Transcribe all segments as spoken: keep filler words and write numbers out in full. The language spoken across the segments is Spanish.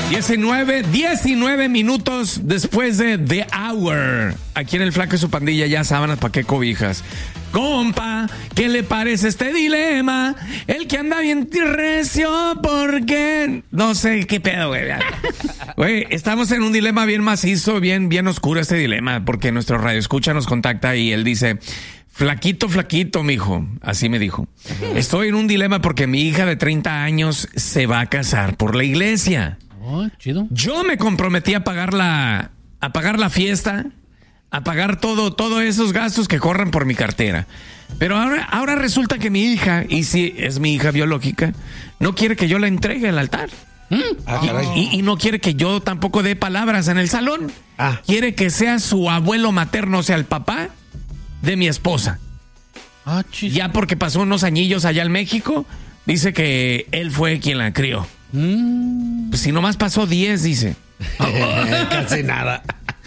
diecinueve, diecinueve minutos después de The Hour. Aquí en el Flaco y su pandilla, ya sábanas, ¿pa' qué cobijas? Compa, ¿qué le parece este dilema? El que anda bien recio, porque no sé qué pedo, güey. Güey, estamos en un dilema bien macizo, bien, bien oscuro este dilema, porque nuestro radioescucha nos contacta y él dice: flaquito, flaquito, mijo. Así me dijo. Estoy en un dilema porque mi hija de treinta años se va a casar por la iglesia. Oh, chido. Yo me comprometí a pagar la, a pagar la fiesta, a pagar todo, todos esos gastos que corran por mi cartera. Pero ahora, ahora resulta que mi hija, y si es mi hija biológica, no quiere que yo la entregue al altar. ¿Mm? Ah, y, y, y no quiere que yo tampoco dé palabras en el salón. Ah. Quiere que sea su abuelo materno, o sea, el papá de mi esposa. Ah, chido. Ya porque pasó unos añillos allá en México, dice que él fue quien la crió. Mm. Pues si nomás pasó diez, dice. Casi nada.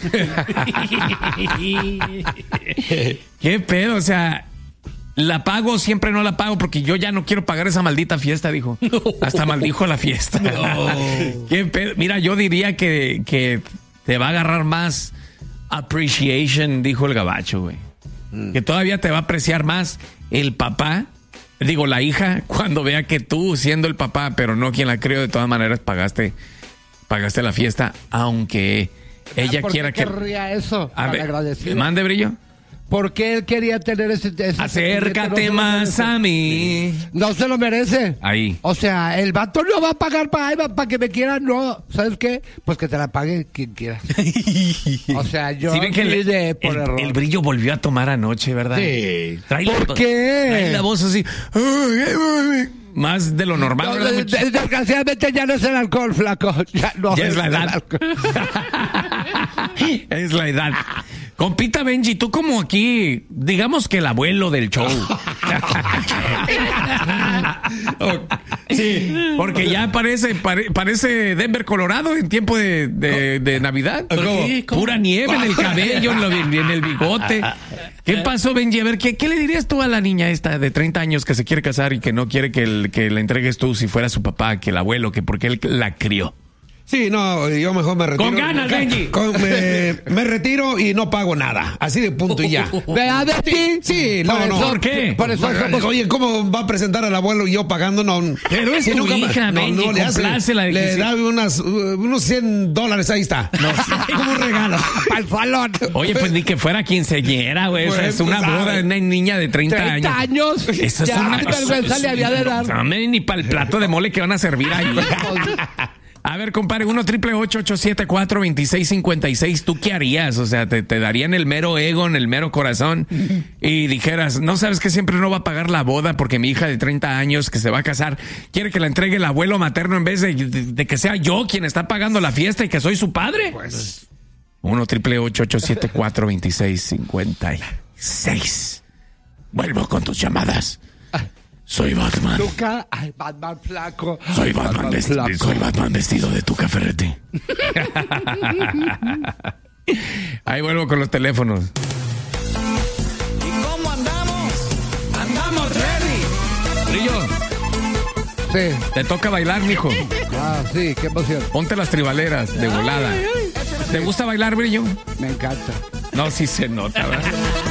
¿Qué pedo? O sea, la pago, siempre no la pago porque yo ya no quiero pagar esa maldita fiesta, dijo. Hasta maldijo la fiesta. No. ¿Qué pedo? Mira, yo diría que, que te va a agarrar más appreciation, dijo el gabacho, güey. Mm. Que todavía te va a apreciar más el papá, digo, la hija, cuando vea que tú, siendo el papá, pero no quien la crió, de todas maneras pagaste, pagaste la fiesta, aunque ella ¿Por quiera qué que... querría eso? A ver, agradecido. mande, Brillo. ¿Por qué él quería tener ese... ese Acércate no más a mí. No se lo merece. Ahí. O sea, el vato no va a pagar para, para que me quiera, no. ¿Sabes qué? Pues que te la pague quien quiera. O sea, yo... Sí, ven que el, de, por el, error. el Brillo volvió a tomar anoche, ¿verdad? Sí. Trae ¿Por la, qué? Trae la voz así. Más de lo normal. No, ¿verdad, de- muchacho? de- desgraciadamente ya no es el alcohol, flaco. Ya, no Ya es la el edad. alcohol. Es la edad. Compita Benji, tú como aquí, digamos que el abuelo del show. Sí, porque ya parece, pare- parece Denver, Colorado en tiempo de, de, de Navidad. ¿Cómo? ¿Cómo? Pura nieve en el cabello, en, lo- en el bigote. ¿Qué pasó, Benji? A ver, ¿qué, ¿qué le dirías tú a la niña esta de treinta años que se quiere casar y que no quiere que, el, que la entregues tú si fuera su papá, que el abuelo, que porque él la crió? Sí, no, yo mejor me retiro. Con ganas, Benji. Con- me, me retiro y no pago nada. Así de punto y ya. Vea de ti. Sí, no, Por no. eso- ¿Por qué? Por eso somos- Oye, ¿cómo va a presentar al abuelo y yo pagando? No. Pero es Sí, tu nunca me- hija, Benji, le hace. complácela de que Le sí. da unas, uh, unos cien dólares, ahí está. Como un regalo. Para el salón. Oye, pues ni que fuera quinceañera, güey. O sea, Pues, es una pues, boda sabe. de una niña de treinta, treinta años. años. Eso es Ya, una qué vergüenza le había de dar. No, hombre, ni para el plato de mole que van a servir ahí. A ver, compadre, uno triple ocho ocho siete cuatro dos seis cinco seis. ¿Tú qué harías? O sea, te, te darían el mero ego, en el mero corazón y dijeras, no sabes que siempre no va a pagar la boda porque mi hija de treinta años que se va a casar quiere que la entregue el abuelo materno en vez de, de, de que sea yo quien está pagando la fiesta y que soy su padre. Pues. uno triple ocho ocho siete cuatro dos seis cinco seis. Vuelvo con tus llamadas. Soy Batman. Nunca. Ay, Batman flaco. Soy Batman, vesti- flaco. soy Batman vestido de Tuca Ferretti. Ahí vuelvo con los teléfonos. ¿Y cómo andamos? Andamos ready. Brillo, Sí. te toca bailar, mijo. Ah, sí, qué emoción. Ponte las tribaleras de volada. ¿Te gusta bailar, Brillo? Me encanta. No, sí se nota, ¿verdad?